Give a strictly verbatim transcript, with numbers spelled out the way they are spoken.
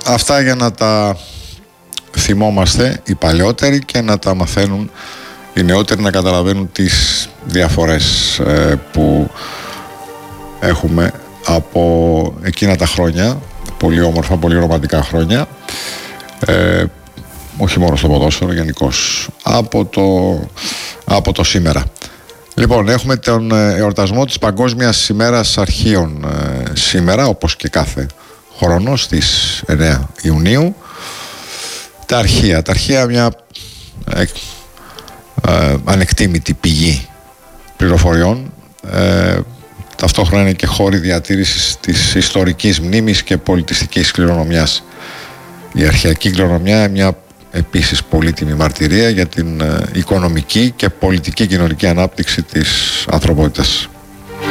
αυτά για να τα θυμόμαστε οι παλιότεροι και να τα μαθαίνουν οι νεότεροι, να καταλαβαίνουν τις διαφορές ε, που έχουμε από εκείνα τα χρόνια, πολύ όμορφα, πολύ ρομαντικά χρόνια, ε, όχι μόνο στο ποδόσφαιρο, γενικώς από το, από το σήμερα. Λοιπόν, έχουμε τον εορτασμό της Παγκόσμιας ημέρας αρχείων ε, σήμερα, όπως και κάθε χρόνο στις εννέα Ιουνίου. Τα αρχεία, τα αρχεία μια ε, ε, ανεκτήμητη πηγή πληροφοριών, ε, ταυτόχρονα είναι και χώροι διατήρησης της ιστορικής μνήμης και πολιτιστικής κληρονομιάς. Η αρχαιακή κληρονομιά είναι μια επίσης πολύτιμη μαρτυρία για την ε, οικονομική και πολιτική κοινωνική ανάπτυξη της ανθρωπότητας.